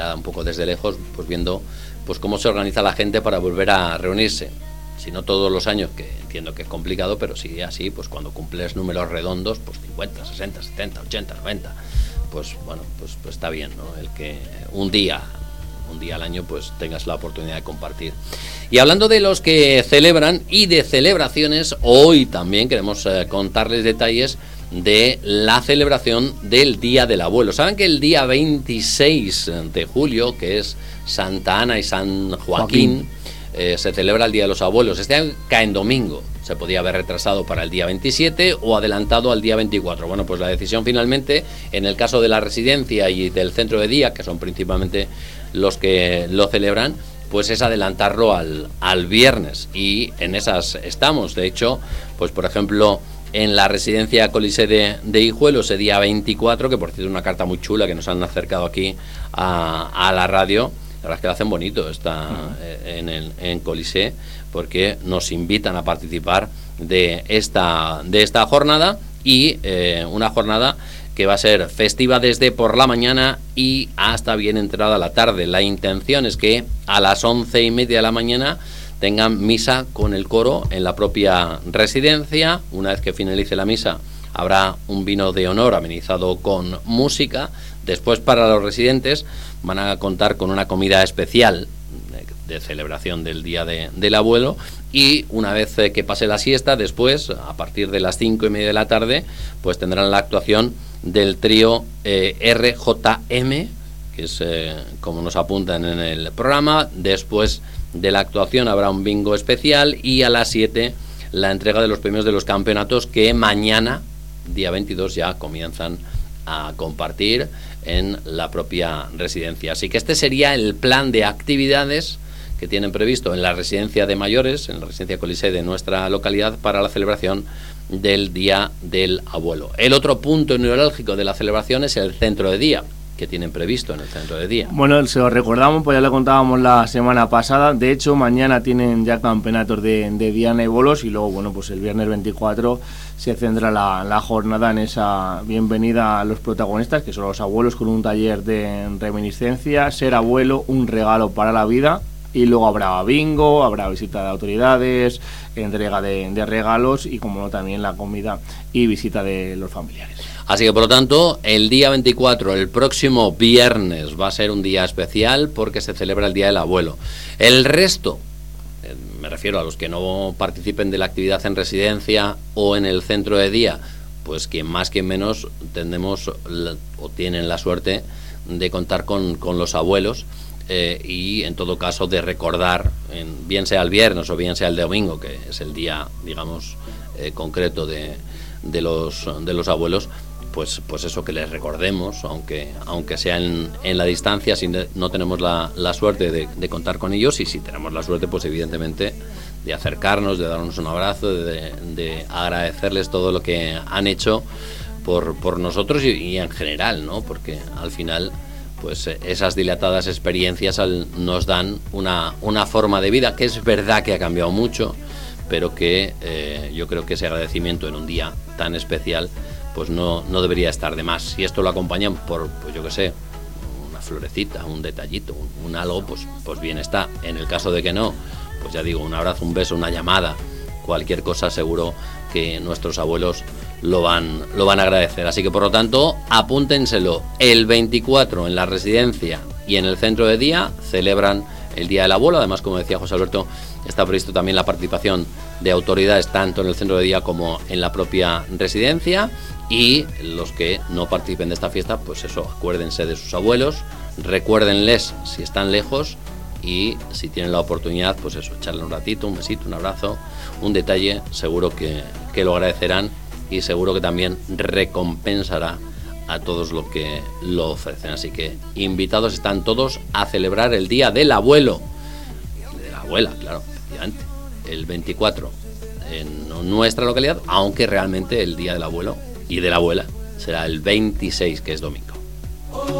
un poco desde lejos, pues viendo pues cómo se organiza la gente para volver a reunirse. Si no todos los años, que entiendo que es complicado, pero sí así, pues cuando cumples números redondos, pues 50, 60, 70, 80, 90, pues bueno, pues está bien, ¿no? El que un día al año pues tengas la oportunidad de compartir. Y hablando de los que celebran y de celebraciones, hoy también queremos contarles detalles de la celebración del Día del Abuelo. Saben que el día 26 de julio, que es Santa Ana y San Joaquín, se celebra el Día de los Abuelos. Este año cae en domingo. Se podía haber retrasado para el día 27 o adelantado al día 24. Bueno, pues la decisión finalmente, en el caso de la residencia y del centro de día, que son principalmente los que lo celebran, pues es adelantarlo al viernes. Y en esas estamos. De hecho, pues por ejemplo, en la residencia Colisée de Hijuelo, ese día 24, que por cierto es una carta muy chula que nos han acercado aquí a la radio. La verdad es que lo hacen bonito, está en Colisée, porque nos invitan a participar de esta jornada, y una jornada que va a ser festiva desde por la mañana y hasta bien entrada la tarde. La intención es que a las 11:30 de la mañana tengan misa con el coro en la propia residencia. Una vez que finalice la misa, habrá un vino de honor amenizado con música. Después, para los residentes, van a contar con una comida especial de celebración del Día del Abuelo, y una vez que pase la siesta, después, a partir de las 5:30 de la tarde, pues tendrán la actuación del trío RJM, que es como nos apuntan en el programa. Después de la actuación habrá un bingo especial, y a las 7 la entrega de los premios de los campeonatos, que mañana, día 22, ya comienzan a compartir en la propia residencia. Así que este sería el plan de actividades que tienen previsto en la residencia de mayores, en la residencia Colisée de nuestra localidad, para la celebración del Día del Abuelo. El otro punto neurálgico de la celebración es el centro de día, que tienen previsto en el centro de día. Bueno, se lo recordamos, pues ya le contábamos la semana pasada. De hecho, mañana tienen ya campeonatos de diana y bolos, y luego, bueno, pues el viernes 24 se centra la jornada en esa bienvenida a los protagonistas, que son los abuelos, con un taller de reminiscencia, ser abuelo, un regalo para la vida. Y luego habrá bingo, habrá visita de autoridades, entrega de regalos, y como no, también la comida y visita de los familiares. Así que, por lo tanto, el día 24, el próximo viernes, va a ser un día especial porque se celebra el Día del Abuelo. El resto, me refiero a los que no participen de la actividad en residencia o en el centro de día, pues quien más, quien menos, tienen la suerte de contar con los abuelos. Y en todo caso de recordar, bien sea el viernes o bien sea el domingo, que es el día, digamos, concreto de los abuelos, pues eso, que les recordemos, aunque sea en la distancia, si no tenemos la suerte de contar con ellos, y si tenemos la suerte, pues evidentemente de acercarnos, de darnos un abrazo, de agradecerles todo lo que han hecho por nosotros y en general, ¿no? Porque al final, pues esas dilatadas experiencias nos dan una forma de vida que es verdad que ha cambiado mucho, pero que yo creo que ese agradecimiento en un día tan especial pues no debería estar de más. Si esto lo acompañan por, pues yo qué sé, una florecita, un detallito, un algo, pues bien está. En el caso de que no, pues ya digo, un abrazo, un beso, una llamada, cualquier cosa, seguro que nuestros abuelos lo van a agradecer. Así que, por lo tanto, apúntenselo. El 24 en la residencia y en el centro de día celebran el Día del Abuelo. Además, como decía José Alberto, está previsto también la participación de autoridades tanto en el centro de día como en la propia residencia. Y los que no participen de esta fiesta, pues eso, acuérdense de sus abuelos, recuérdenles si están lejos, y si tienen la oportunidad, pues eso, echarle un ratito, un besito, un abrazo, un detalle, seguro que lo agradecerán, y seguro que también recompensará a todos los que lo ofrecen. Así que invitados están todos a celebrar el Día del Abuelo, de la abuela, claro, efectivamente, el 24 en nuestra localidad, aunque realmente el Día del Abuelo y de la abuela será el 26, que es domingo.